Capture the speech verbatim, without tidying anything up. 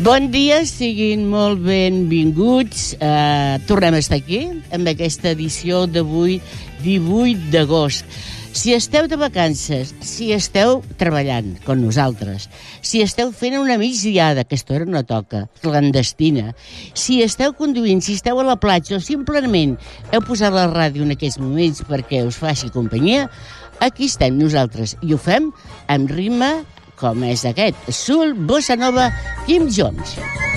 Bon dia, siguin molt benvinguts. Uh, tornem a estar aquí amb aquesta edició d'avui, divuit d'agost. Si esteu de vacances, si esteu treballant, com nosaltres, si esteu fent una migdiada, que aquesta hora no toca, clandestina, si esteu conduint, si esteu a la platja o simplement heu posat la ràdio en aquests moments perquè us faci companyia, aquí estem nosaltres i ho fem amb ritme com és aquest, Soul Bossa Nova Kim Jones.